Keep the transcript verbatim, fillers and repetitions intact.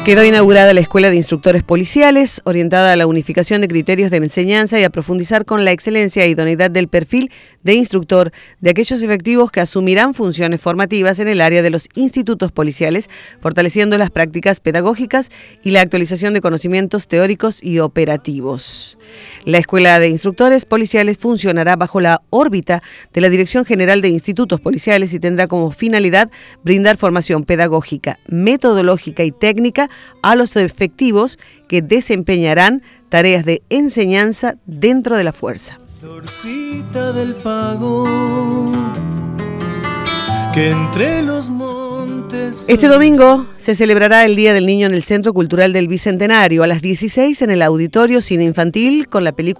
Quedó inaugurada la Escuela de Instructores Policiales, orientada a la unificación de criterios de enseñanza y a profundizar con la excelencia e idoneidad del perfil de instructor de aquellos efectivos que asumirán funciones formativas en el área de los institutos policiales, fortaleciendo las prácticas pedagógicas y la actualización de conocimientos teóricos y operativos. La Escuela de Instructores Policiales funcionará bajo la órbita de la Dirección General de Institutos Policiales y tendrá como finalidad brindar formación pedagógica, metodológica y técnica a los efectivos que desempeñarán tareas de enseñanza dentro de la fuerza. Florcita del pago, que entre los montes... Este domingo se celebrará el Día del Niño en el Centro Cultural del Bicentenario a las dieciséis en el Auditorio Cine Infantil con la película